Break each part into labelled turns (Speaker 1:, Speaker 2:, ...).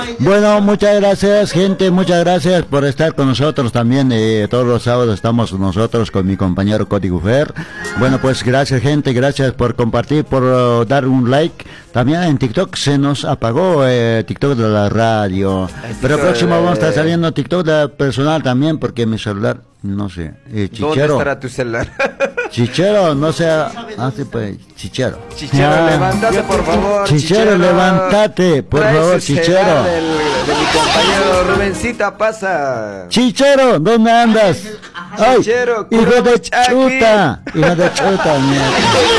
Speaker 1: Bueno, muchas gracias, gente, muchas gracias por estar con nosotros también. Todos los sábados estamos nosotros con mi compañero Cody Gufer. Bueno, pues gracias, gente, gracias por compartir, por dar un like. También en TikTok se nos apagó TikTok de la radio. Pero próximo vamos a estar saliendo TikTok de personal también, porque mi celular, no sé, Chichero.
Speaker 2: ¿Dónde estará tu celular?
Speaker 1: Chichero, no sea, sí, pues, Chichero.
Speaker 2: Chichero, levántate, por favor.
Speaker 1: Chichero, levántate, por favor, Chichero.
Speaker 2: De mi compañero Rubencita, pasa.
Speaker 1: Chichero, ¿dónde andas?
Speaker 2: Chichero,
Speaker 1: hijo de chuta, hijo de chuta, mierda.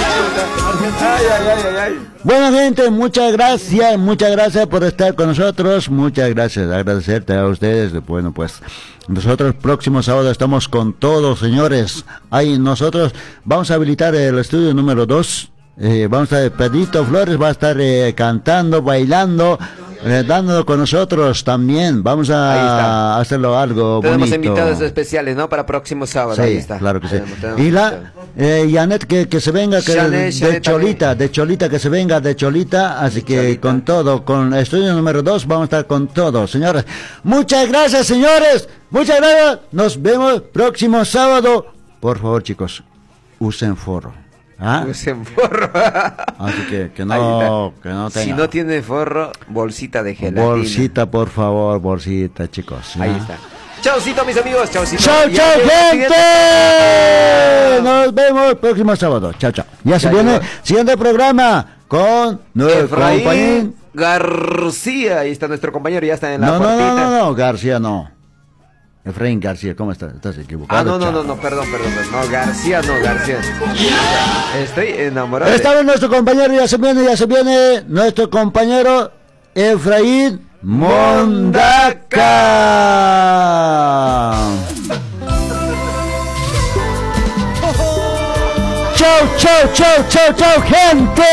Speaker 2: Ay.
Speaker 1: Bueno, gente, muchas gracias por estar con nosotros, muchas gracias, agradecerte a ustedes. Bueno, pues nosotros próximo sábado estamos con todos, señores. Ahí nosotros vamos a habilitar el estudio número 2. Vamos a Pedrito Flores va a estar cantando, bailando, dándolo con nosotros también. Vamos a hacerlo algo
Speaker 2: tenemos
Speaker 1: bonito.
Speaker 2: Invitados especiales, ¿no? Para próximo sábado.
Speaker 1: Sí,
Speaker 2: ahí está.
Speaker 1: Claro que sí.
Speaker 2: Tenemos
Speaker 1: Y la Janet que se venga de Cholita, que se venga de Cholita, así que Cholita. Con todo, con estudio número 2 vamos a estar con todo, señores. Muchas gracias, señores. Muchas gracias. Nos vemos próximo sábado. Por favor, chicos, usen forro.
Speaker 2: Usen forro.
Speaker 1: Así que no tenga.
Speaker 2: Si no tiene forro, bolsita de gelatina.
Speaker 1: Bolsita, por favor, bolsita, chicos.
Speaker 2: Ahí está. Chaucito, mis amigos. Chaucito.
Speaker 1: Chau, gente. Nos vemos próximo sábado. Chao. Ya se viene siguiente programa con nuestro compañero
Speaker 2: García. Ahí está nuestro compañero, ya está en la puertita.
Speaker 1: No, García no. Efraín García, ¿cómo estás? Estás equivocado.
Speaker 2: No, perdón. No, García. Estoy enamorado.
Speaker 1: Esta vez nuestro compañero ya se viene nuestro compañero Efraín Mondaca. Chau, gente.